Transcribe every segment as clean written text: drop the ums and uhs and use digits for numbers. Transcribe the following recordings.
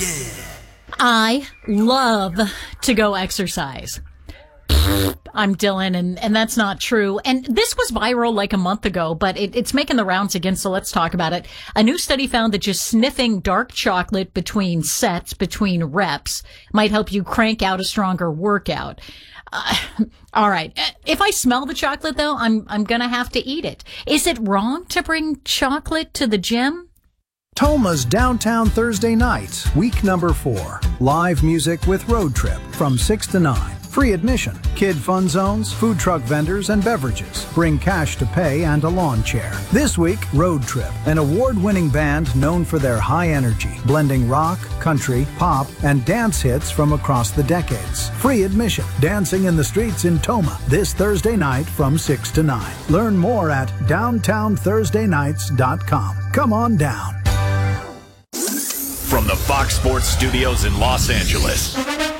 I love to go exercise. I'm Dylan, and that's not true. And this was viral like a month ago, but it's making the rounds again, so let's talk about it. A new study found that just sniffing dark chocolate between sets, between reps, might help you crank out a stronger workout. All right. If I smell the chocolate, though, I'm gonna have to eat it. Is it wrong to bring chocolate to the gym? Toma's Downtown Thursday Nights, week number 4. Live music with Road Trip from 6 to 9. Free admission, kid fun zones, food truck vendors, and beverages. Bring cash to pay and a lawn chair. This week, Road Trip, an award-winning band known for their high energy, blending rock, country, pop, and dance hits from across the decades. Free admission, dancing in the streets in Toma this Thursday night from 6 to 9. Learn more at downtownthursdaynights.com. Come on down. From the Fox Sports Studios in Los Angeles,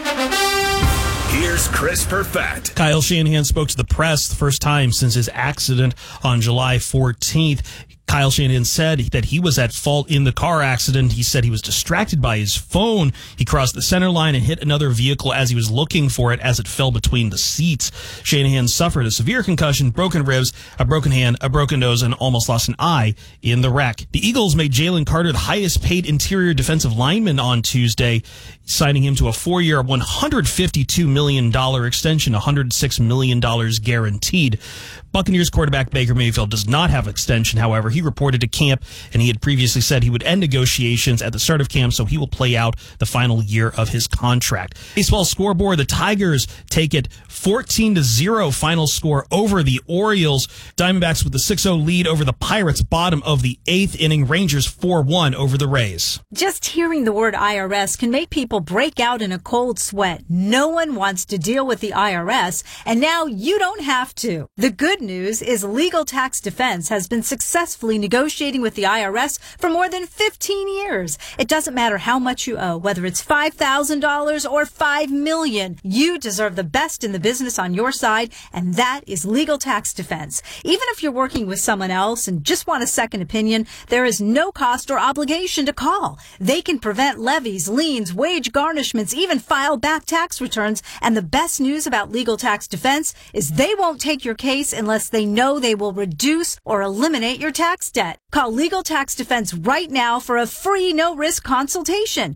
here's Chris Perfett. Kyle Shanahan spoke to the press the first time since his accident on July 14th. Kyle Shanahan said that he was at fault in the car accident. He said he was distracted by his phone. He crossed the center line and hit another vehicle as he was looking for it as it fell between the seats. Shanahan suffered a severe concussion, broken ribs, a broken hand, a broken nose, and almost lost an eye in the wreck. The Eagles made Jalen Carter the highest paid interior defensive lineman on Tuesday, signing him to a 4-year, $152 million extension, $106 million guaranteed. Buccaneers quarterback Baker Mayfield does not have an extension, however. He reported to camp, and he had previously said he would end negotiations at the start of camp, so he will play out the final year of his contract. Baseball scoreboard, the Tigers take it 14-0 final score over the Orioles. Diamondbacks with the 6-0 lead over the Pirates, bottom of the 8th inning. Rangers 4-1 over the Rays. Just hearing the word IRS can make people break out in a cold sweat. No one wants to deal with the IRS, and now you don't have to. The good news is Legal Tax Defense has been successfully negotiating with the IRS for more than 15 years. It doesn't matter how much you owe, whether it's $5,000 or $5 million. You deserve the best in the business on your side, and that is Legal Tax Defense. Even if you're working with someone else and just want a second opinion, there is no cost or obligation to call. They can prevent levies, liens, wage garnishments, even file back tax returns. And the best news about Legal Tax Defense is they won't take your case unless they know they will reduce or eliminate your tax debt. Call Legal Tax Defense right now for a free no-risk consultation.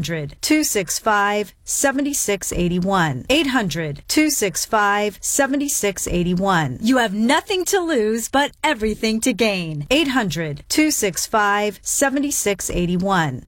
800-265-7681. 800-265-7681. You have nothing to lose but everything to gain. 800-265-7681.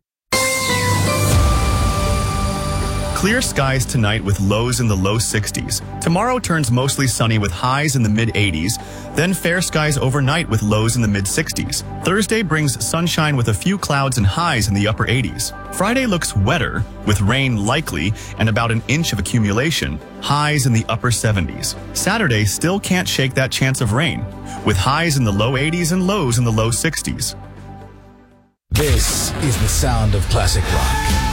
Clear skies tonight with lows in the low 60s. Tomorrow turns mostly sunny with highs in the mid-80s. Then fair skies overnight with lows in the mid-60s. Thursday brings sunshine with a few clouds and highs in the upper 80s. Friday looks wetter with rain likely and about an inch of accumulation. Highs in the upper 70s. Saturday still can't shake that chance of rain with highs in the low 80s and lows in the low 60s. This is the sound of classic rock.